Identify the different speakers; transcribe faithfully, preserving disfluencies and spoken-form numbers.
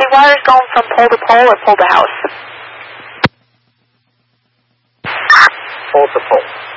Speaker 1: wires going from pole to pole or pole to house?
Speaker 2: Pole to pole.